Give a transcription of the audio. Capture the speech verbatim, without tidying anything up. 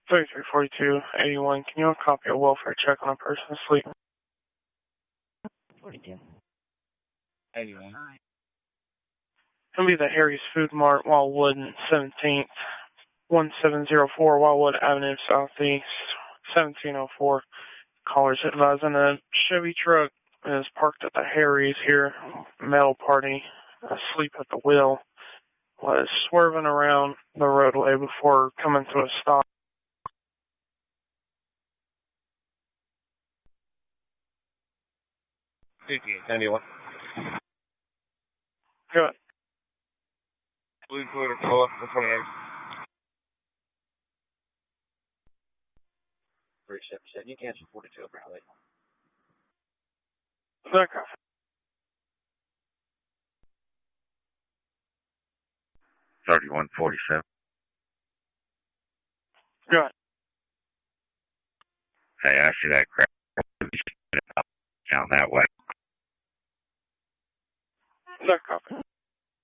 thirty-three forty-two eighty-one, can you copy a welfare check on a person asleep? forty-two. eighty-one. It'll be the Harry's Food Mart, Wildwood, seventeenth, seventeen oh four, Wildwood Avenue, Southeast, seventeen oh four. Callers advising a Chevy truck is parked at the Harry's here. Male party asleep at the wheel was swerving around the roadway before coming to a stop. fifty-eight seventy-one. Good. Blue Twitter, pull up for twenty-eight. three seventy-seven. You cancel forty-two, apparently. That copy. thirty-one forty-seven. Good. Hey, I see that crap down that way. That copy.